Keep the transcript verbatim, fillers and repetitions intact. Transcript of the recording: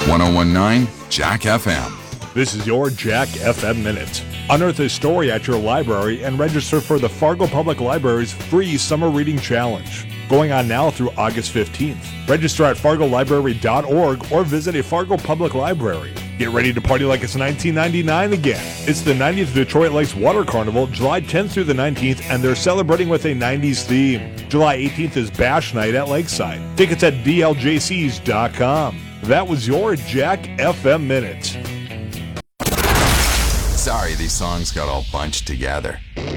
ten nineteen Jack F M. This is your Jack F M Minute. Unearth a story at your library and register for the Fargo Public Library's free Summer Reading Challenge. Going on now through August fifteenth. Register at fargo library dot org or visit a Fargo Public Library. Get ready to party like it's nineteen ninety-nine again. It's the ninetieth Detroit Lakes Water Carnival, July tenth through the nineteenth, and they're celebrating with a nineties theme. July eighteenth is Bash Night at Lakeside. Tickets at d l j c s dot com. That was your Jack F M Minute. Sorry, these songs got all bunched together.